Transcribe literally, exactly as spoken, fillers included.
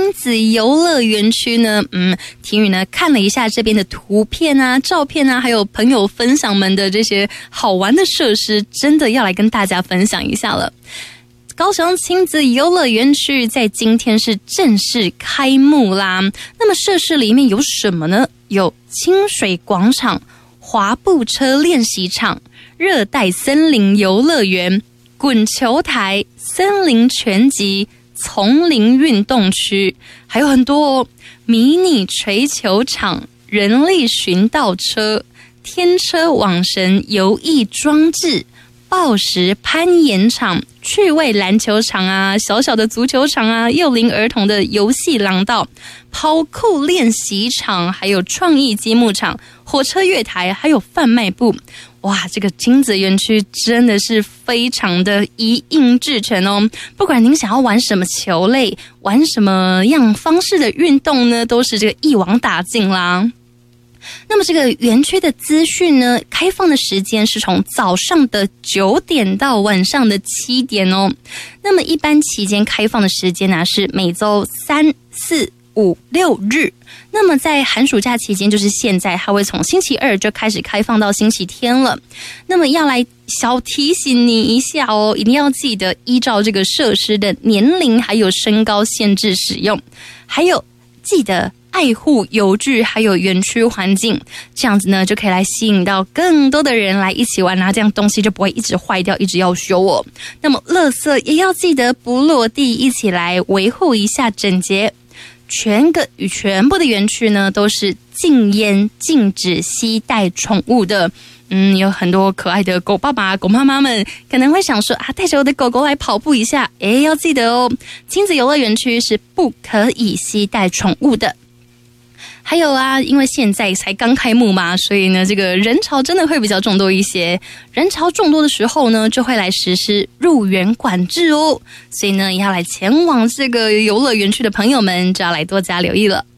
亲子游乐园区呢，嗯，婷宇呢看了一下这边的图片啊、照片啊，还有朋友分享们的这些好玩的设施，真的要来跟大家分享一下了。高雄亲子游乐园区在今天是正式开幕啦。那么设施里面有什么呢？有清水广场、滑步车练习场、热带森林游乐园、滚球台、森林拳击、丛林运动区，还有很多哦，迷你锤球场、人力寻道车、天车网绳游艺装置、抱石攀岩场、趣味篮球场啊，小小的足球场啊，幼龄儿童的游戏廊道、跑酷练习场，还有创意积木场、火车月台，还有贩卖部。哇，这个亲子园区真的是非常的一应俱全哦！不管您想要玩什么球类，玩什么样方式的运动呢，都是这个一网打尽啦。那么这个园区的资讯呢，开放的时间是从早上的九点到晚上的七点哦。那么一般期间开放的时间呢，是每周三、四、五、六日。那么在寒暑假期间，就是现在，它会从星期二就开始开放到星期天了。那么要来小提醒你一下哦，一定要记得依照这个设施的年龄还有身高限制使用，还有记得爱护游具还有园区环境，这样子呢就可以来吸引到更多的人来一起玩啊，这样东西就不会一直坏掉，一直要修哦。那么垃圾也要记得不落地，一起来维护一下整洁。全个与全部的园区呢都是禁烟、禁止携带宠物的。嗯，有很多可爱的狗爸爸、狗妈妈们可能会想说啊，带着我的狗狗来跑步一下。诶，要记得哦，亲子游乐园区是不可以携带宠物的。还有啊，因为现在才刚开幕嘛，所以呢，这个人潮真的会比较众多一些。人潮众多的时候呢，就会来实施入园管制哦。所以呢，要来前往这个游乐园区的朋友们，就要来多加留意了。